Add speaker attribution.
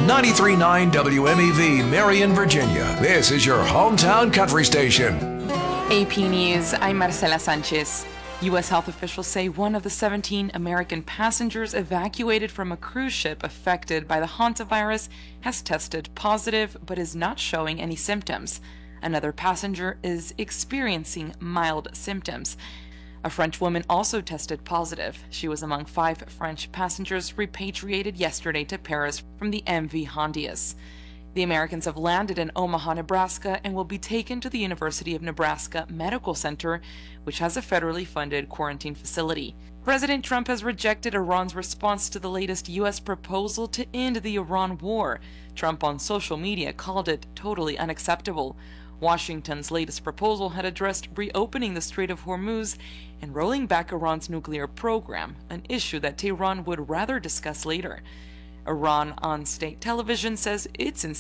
Speaker 1: 93.9 WMEV, Marion, Virginia. This is your hometown country station.
Speaker 2: AP News, I'm Marcela Sanchez. U.S. health officials say one of the 17 American passengers evacuated from a cruise ship affected by the hantavirus has tested positive but is not showing any symptoms. Another passenger is experiencing mild symptoms. A French woman also tested positive. She was among 5 French passengers repatriated yesterday to Paris from the MV Hondias. The Americans have landed in Omaha, Nebraska, and will be taken to the University of Nebraska Medical Center, which has a federally funded quarantine facility. President Trump has rejected Iran's response to the latest U.S. proposal to end the Iran war. Trump on social media called it totally unacceptable. Washington's latest proposal had addressed reopening the Strait of Hormuz and rolling back Iran's nuclear program, an issue that Tehran would rather discuss later. Iran on state television says it's